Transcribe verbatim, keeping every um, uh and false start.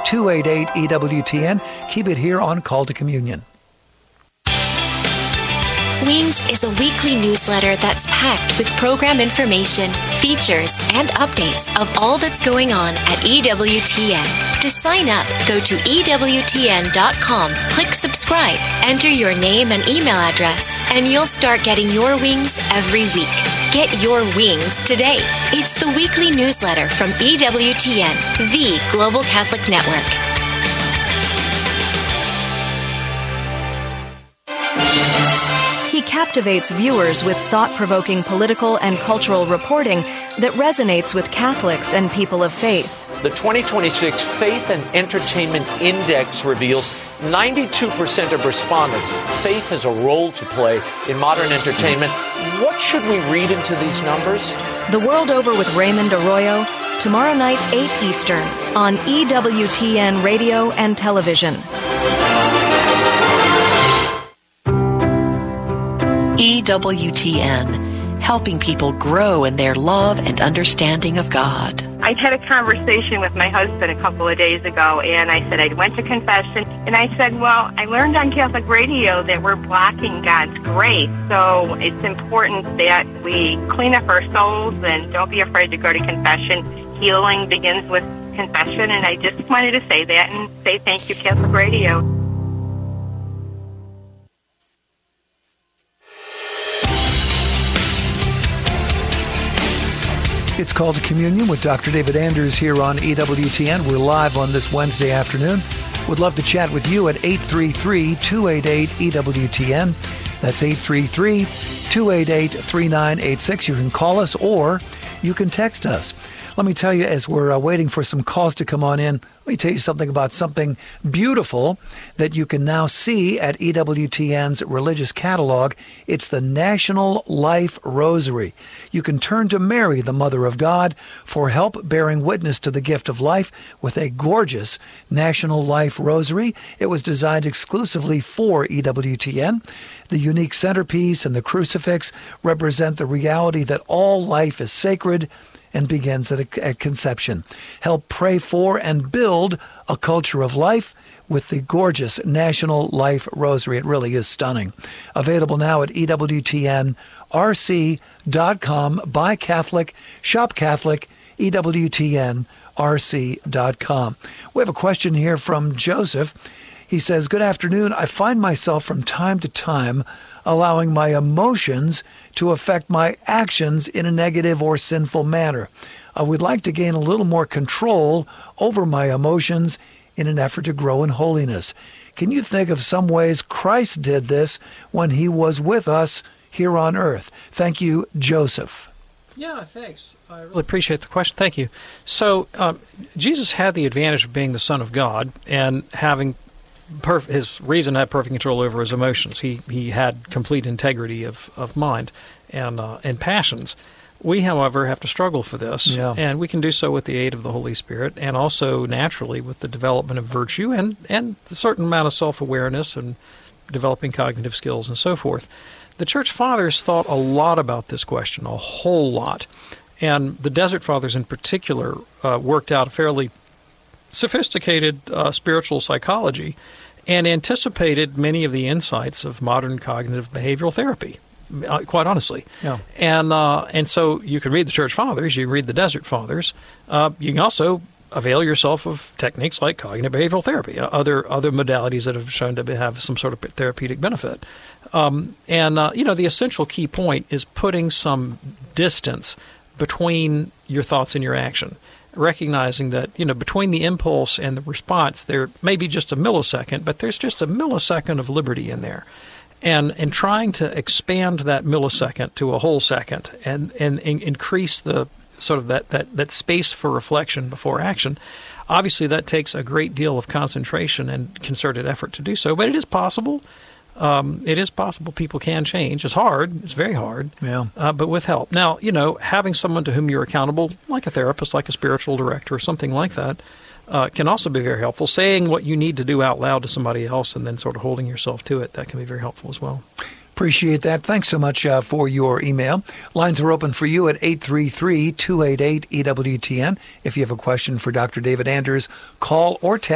two eight eight, E W T N. Keep it here on Call to Communion. Wings is a weekly newsletter that's packed with program information, features, and updates of all that's going on at E W T N. To sign up, go to E W T N dot com, click subscribe, enter your name and email address, and you'll start getting your wings every week. Get your wings today. It's the weekly newsletter from E W T N, the Global Catholic Network. He captivates viewers with thought-provoking political and cultural reporting that resonates with Catholics and people of faith. The twenty twenty-six Faith and Entertainment Index reveals ninety-two percent of respondents faith has a role to play in modern entertainment. What should we read into these numbers? The World Over with Raymond Arroyo, tomorrow night, eight Eastern, on E W T N Radio and Television. E W T N, helping people grow in their love and understanding of God. I had a conversation with my husband a couple of days ago, and I said I went to confession, and I said, well, I learned on Catholic radio that we're blocking God's grace, so it's important that we clean up our souls and don't be afraid to go to confession. Healing begins with confession, and I just wanted to say that and say thank you, Catholic radio. It's Called to Communion with Doctor David Anders here on E W T N. We're live on this Wednesday afternoon. Would love to chat with you at eight three three, two eight eight, E W T N. That's eight three three, two eight eight, three nine eight six. You can call us or you can text us. Let me tell you, as we're uh, waiting for some calls to come on in, let me tell you something about something beautiful that you can now see at E W T N's religious catalog. It's the National Life Rosary. You can turn to Mary, the Mother of God, for help bearing witness to the gift of life with a gorgeous National Life Rosary. It was designed exclusively for E W T N. The unique centerpiece and the crucifix represent the reality that all life is sacred and begins at, a, at conception. Help pray for and build a culture of life with the gorgeous National Life Rosary. It really is stunning. Available now at E W T N R C dot com. Buy Catholic, shop Catholic, E W T N R C dot com. We have a question here from Joseph. He says, good afternoon. I find myself from time to time allowing my emotions to affect my actions in a negative or sinful manner. I would like to gain a little more control over my emotions in an effort to grow in holiness. Can you think of some ways Christ did this when he was with us here on earth? Thank you, Joseph. Yeah, thanks. I really appreciate the question. Thank you. So um, Jesus had the advantage of being the Son of God and having Perf- his reason to have perfect control over his emotions. He he had complete integrity of, of mind and uh, and passions. We, however, have to struggle for this, yeah. and we can do so with the aid of the Holy Spirit, and also naturally with the development of virtue and, and a certain amount of self-awareness and developing cognitive skills and so forth. The Church Fathers thought a lot about this question, a whole lot, and the Desert Fathers in particular uh, worked out a fairly sophisticated uh, spiritual psychology and anticipated many of the insights of modern cognitive behavioral therapy, uh, quite honestly. Yeah. And uh, and so you can read the Church Fathers, you can read the Desert Fathers. Uh, you can also avail yourself of techniques like cognitive behavioral therapy, uh, other other modalities that have shown to have some sort of therapeutic benefit. Um, and, uh, you know, the essential key point is putting some distance between your thoughts and your action, recognizing that, you know, between the impulse and the response, there may be just a millisecond, but there's just a millisecond of liberty in there. And and trying to expand that millisecond to a whole second and, and, and increase the sort of that, that, that space for reflection before action, obviously that takes a great deal of concentration and concerted effort to do so, but it is possible. Um, it is possible people can change. It's hard. It's very hard, yeah. uh, but with help. Now, you know, having someone to whom you're accountable, like a therapist, like a spiritual director, or something like that, uh, can also be very helpful. Saying what you need to do out loud to somebody else and then sort of holding yourself to it, that can be very helpful as well. Appreciate that. Thanks so much uh, for your email. Lines are open for you at eight three three, two eight eight, E W T N. If you have a question for Doctor David Anders, call or text